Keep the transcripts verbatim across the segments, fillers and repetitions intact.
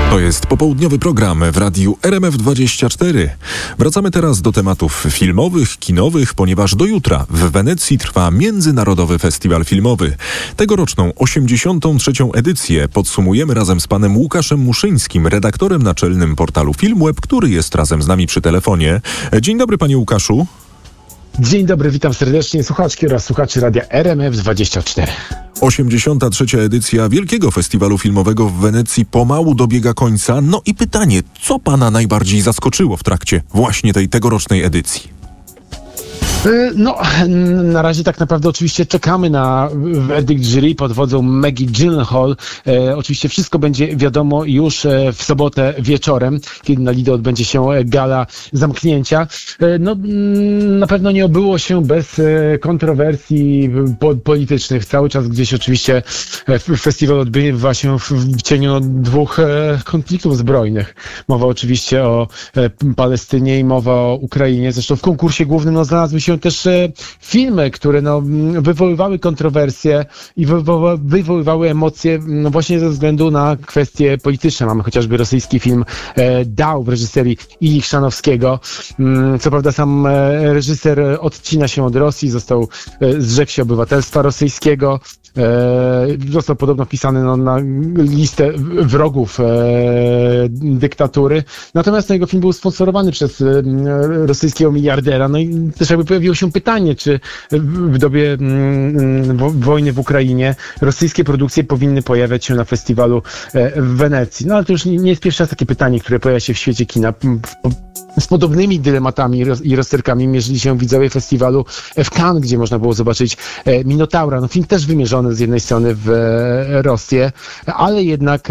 To jest popołudniowy program w radiu R M F dwadzieścia cztery. Wracamy teraz do tematów filmowych, kinowych, ponieważ do jutra w Wenecji trwa Międzynarodowy Festiwal Filmowy. Tegoroczną osiemdziesiątą trzecią edycję podsumujemy razem z panem Łukaszem Muszyńskim, redaktorem naczelnym portalu Filmweb, który jest razem z nami przy telefonie. Dzień dobry, panie Łukaszu. Dzień dobry, witam serdecznie słuchaczki oraz słuchaczy radia R M F dwadzieścia cztery. osiemdziesiąta trzecia edycja Wielkiego Festiwalu Filmowego w Wenecji pomału dobiega końca. No i pytanie, co pana najbardziej zaskoczyło w trakcie właśnie tej tegorocznej edycji? No, na razie tak naprawdę oczywiście czekamy na werdykt jury pod wodzą Maggie Gyllenhaal. E, oczywiście wszystko będzie wiadomo już e, w sobotę wieczorem, kiedy na Lido odbędzie się gala zamknięcia. E, no, na pewno nie obyło się bez e, kontrowersji po, politycznych. Cały czas gdzieś oczywiście e, festiwal odbywa się w, w cieniu dwóch e, konfliktów zbrojnych. Mowa oczywiście o e, Palestynie i mowa o Ukrainie. Zresztą w konkursie głównym no, znalazły się też e, filmy, które no, wywoływały kontrowersje i wywoła, wywoływały emocje no, właśnie ze względu na kwestie polityczne. Mamy chociażby rosyjski film e, Dał w reżyserii Ilji Chrzanowskiego. Mm, co prawda sam e, reżyser odcina się od Rosji, został, e, zrzekł się obywatelstwa rosyjskiego. E, został podobno wpisany no, na listę wrogów e, dyktatury. Natomiast no, jego film był sponsorowany przez e, rosyjskiego miliardera. No i też jakby pojawiło się pytanie, czy w dobie mm, wo, wojny w Ukrainie rosyjskie produkcje powinny pojawiać się na festiwalu e, w Wenecji. No ale to już nie, nie jest pierwsze raz takie pytanie, które pojawia się w świecie kina. Z podobnymi dylematami i rozterkami mierzyli się widzowie festiwalu w Cannes, gdzie można było zobaczyć Minotaura. No film też wymierzony z jednej strony w Rosję, ale jednak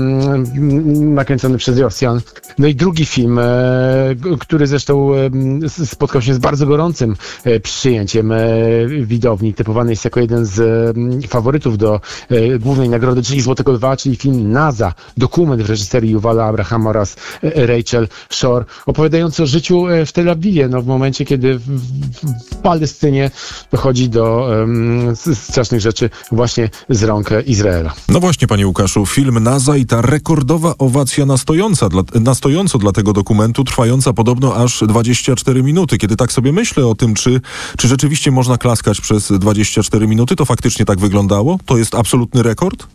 um, nakręcony przez Rosjan. No i drugi film, który zresztą spotkał się z bardzo gorącym przyjęciem widowni, typowany jest jako jeden z faworytów do głównej nagrody, czyli Złotego Lwa, czyli film NASA, dokument w reżyserii Yuvala Abrahama oraz Rachel Shore, opowiadający o życiu w Tel Awiwie, no w momencie, kiedy w, w, w Palestynie dochodzi do um, strasznych rzeczy właśnie z rąk Izraela. No właśnie, panie Łukaszu, film NASA i ta rekordowa owacja na, stojąca, dla, na stojąco dla tego dokumentu, trwająca podobno aż dwadzieścia cztery minuty. Kiedy tak sobie myślę o tym, czy, czy rzeczywiście można klaskać przez dwadzieścia cztery minuty, to faktycznie tak wyglądało? To jest absolutny rekord?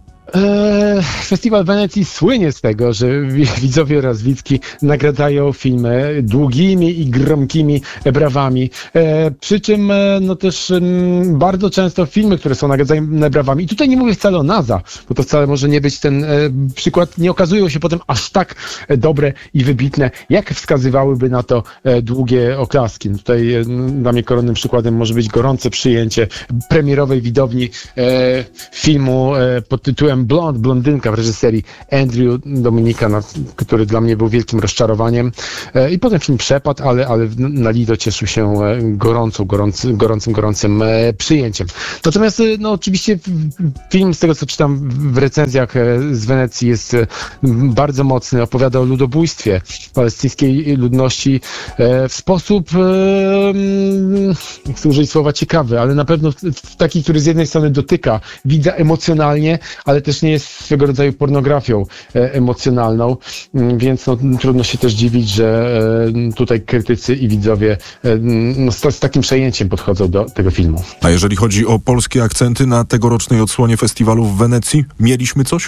Festiwal Wenecji słynie z tego, że widzowie oraz widzki nagradzają filmy długimi i gromkimi brawami. Przy czym no też bardzo często filmy, które są nagradzane brawami, i tutaj nie mówię wcale o NASA, bo to wcale może nie być ten przykład, nie okazują się potem aż tak dobre i wybitne, jak wskazywałyby na to długie oklaski. Tutaj dla mnie koronnym przykładem może być gorące przyjęcie premierowej widowni filmu pod tytułem Blond, blondynka w reżyserii Andrew Dominika, no, który dla mnie był wielkim rozczarowaniem. E, I potem film przepadł, ale, ale na Lido cieszył się gorącą, gorący, gorącym, gorącym e, przyjęciem. Natomiast no, oczywiście film, z tego co czytam w recenzjach e, z Wenecji, jest e, bardzo mocny. Opowiada o ludobójstwie palestyńskiej ludności e, w sposób, e, nie chcę użyć słowa ciekawy, ale na pewno w, w taki, który z jednej strony dotyka widza emocjonalnie, ale też nie jest swego rodzaju pornografią e, emocjonalną, więc no, trudno się też dziwić, że e, tutaj krytycy i widzowie e, no, z, z takim przejęciem podchodzą do tego filmu. A jeżeli chodzi o polskie akcenty na tegorocznej odsłonie festiwalu w Wenecji, mieliśmy coś?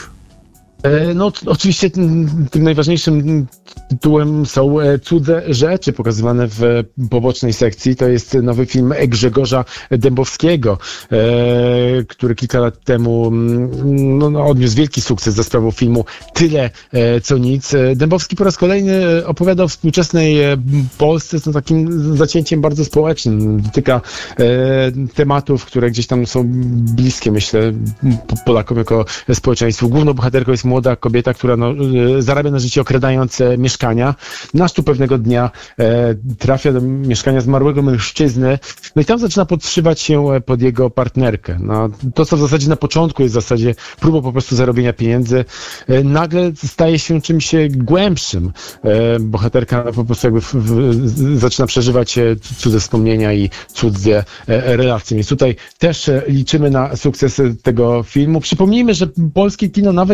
No oczywiście tym, tym najważniejszym tytułem są Cudze rzeczy pokazywane w pobocznej sekcji. To jest nowy film Grzegorza Dębowskiego, e, który kilka lat temu no, no, odniósł wielki sukces za sprawą filmu Tyle e, co nic. Dębowski po raz kolejny opowiada o współczesnej Polsce z no, takim zacięciem bardzo społecznym. Dotyka e, tematów, które gdzieś tam są bliskie, myślę, Polakom jako społeczeństwu. Główną bohaterką jest młoda kobieta, która no, zarabia na życie okradając e, mieszkania. Nasz tu pewnego dnia e, trafia do mieszkania zmarłego mężczyzny, no i tam zaczyna podszywać się pod jego partnerkę. No, to, co w zasadzie na początku jest w zasadzie próbą po prostu zarobienia pieniędzy, e, nagle staje się czymś głębszym. E, bohaterka po prostu jakby w, w, zaczyna przeżywać cudze wspomnienia i cudze e, relacje. Więc tutaj też liczymy na sukces tego filmu. Przypomnijmy, że polskie kino, nawet jeżeli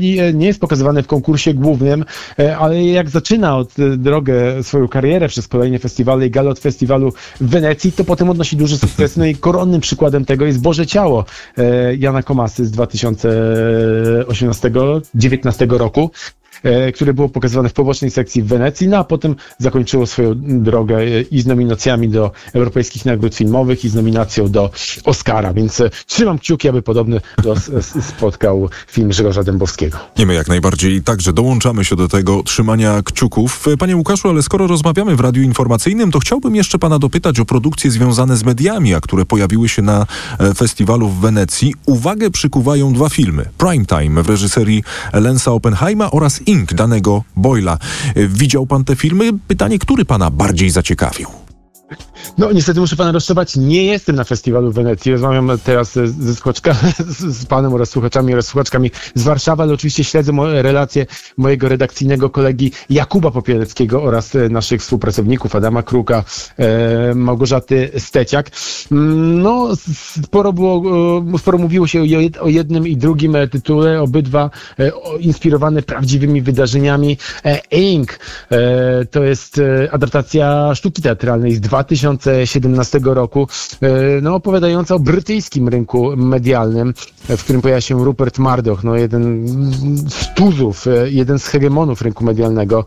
Wenecji nie jest pokazywany w konkursie głównym, ale jak zaczyna od drogę, swoją karierę przez kolejne festiwale i gale od festiwalu w Wenecji, to potem odnosi duży sukces. No i koronnym przykładem tego jest Boże Ciało Jana Komasy z dwa tysiące osiemnastego dziewiętnastego roku, które było pokazywane w pobocznej sekcji w Wenecji, no a potem zakończyło swoją drogę i z nominacjami do Europejskich Nagród Filmowych i z nominacją do Oscara, więc trzymam kciuki, aby podobny los spotkał film Grzegorza Dębowskiego. Nie, my jak najbardziej także dołączamy się do tego trzymania kciuków. Panie Łukaszu, ale skoro rozmawiamy w Radiu Informacyjnym, to chciałbym jeszcze pana dopytać o produkcje związane z mediami, a które pojawiły się na festiwalu w Wenecji. Uwagę przykuwają dwa filmy. Prime Time w reżyserii Lensa Oppenheima oraz Ink danego Boyla. Widział pan te filmy? Pytanie, który pana bardziej zaciekawił? No niestety muszę pana rozczarować, nie jestem na festiwalu w Wenecji. Rozmawiam teraz ze słuchaczkami, z panem oraz słuchaczami oraz słuchaczkami z Warszawy, ale oczywiście śledzę moje relacje mojego redakcyjnego kolegi Jakuba Popieleckiego oraz naszych współpracowników Adama Kruka, e, Małgorzaty Steciak. No sporo było, sporo mówiło się o jednym i drugim tytule, obydwa e, inspirowane prawdziwymi wydarzeniami. E, Ink e, to jest adaptacja sztuki teatralnej z dwa tysiące siedemnastego roku, no, opowiadająca o brytyjskim rynku medialnym, w którym pojawia się Rupert Murdoch, no, jeden z tuzów, jeden z hegemonów rynku medialnego,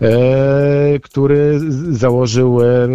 e, który założył, e,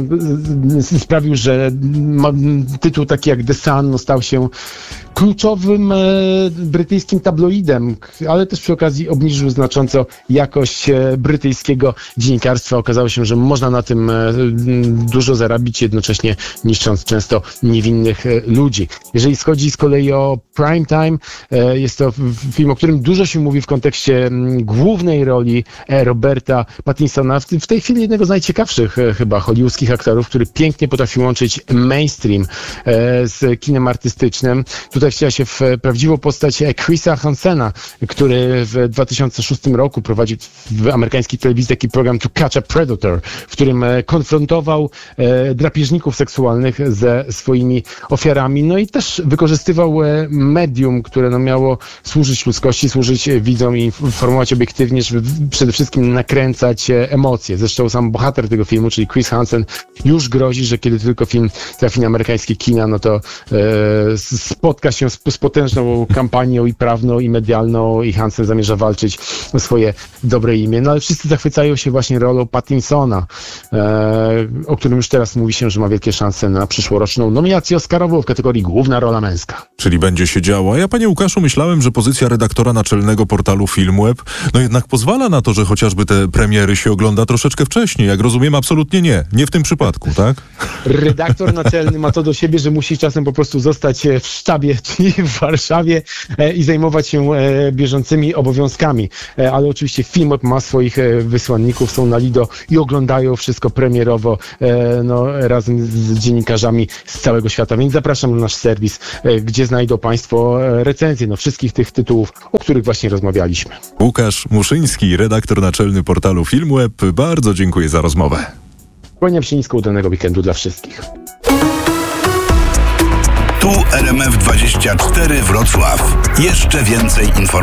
sprawił, że tytuł taki jak The Sun no, stał się kluczowym e, brytyjskim tabloidem, ale też przy okazji obniżył znacząco jakość e, brytyjskiego dziennikarstwa. Okazało się, że można na tym e, dużo zarabić, jednocześnie niszcząc często niewinnych e, ludzi. Jeżeli chodzi z kolei o Prime Time, e, jest to film, o którym dużo się mówi w kontekście m, głównej roli e, Roberta Pattinsona, w, w tej chwili jednego z najciekawszych e, chyba hollywoodzkich aktorów, który pięknie potrafi łączyć mainstream e, z kinem artystycznym. Tutaj wciela się w prawdziwą postać Chrisa Hansena, który w dwa tysiące szóstym roku prowadził w amerykańskiej telewizji taki program To Catch a Predator, w którym konfrontował e, drapieżników seksualnych ze swoimi ofiarami. No i też wykorzystywał e, medium, które no, miało służyć ludzkości, służyć widzom i informować obiektywnie, żeby przede wszystkim nakręcać e, emocje. Zresztą sam bohater tego filmu, czyli Chris Hansen, już grozi, że kiedy tylko film trafi na amerykańskie kina, no to e, spotka się z, z potężną kampanią i prawną, i medialną, i Hansen zamierza walczyć o swoje dobre imię. No ale wszyscy zachwycają się właśnie rolą Pattinsona, e, o którym już teraz mówi się, że ma wielkie szanse na przyszłoroczną nominację oscarową w kategorii główna rola męska. Czyli będzie się działo. A ja, panie Łukaszu, myślałem, że pozycja redaktora naczelnego portalu Filmweb no jednak pozwala na to, że chociażby te premiery się ogląda troszeczkę wcześniej. Jak rozumiem, absolutnie nie. Nie w tym przypadku, tak? Redaktor naczelny ma to do siebie, że musi czasem po prostu zostać w sztabie, czyli w Warszawie e, i zajmować się e, bieżącymi obowiązkami. E, ale oczywiście Filmweb ma swoich e, wysłanników, są na Lido i oglądają wszystko premierowo e, no, razem z dziennikarzami z całego świata. Więc zapraszam na nasz serwis, e, gdzie znajdą państwo e, recenzje no, wszystkich tych tytułów, o których właśnie rozmawialiśmy. Łukasz Muszyński, redaktor naczelny portalu Filmweb. Bardzo dziękuję za rozmowę. Kłaniam się nisko, udanego weekendu dla wszystkich. Tu R M F dwadzieścia cztery Wrocław. Jeszcze więcej informacji.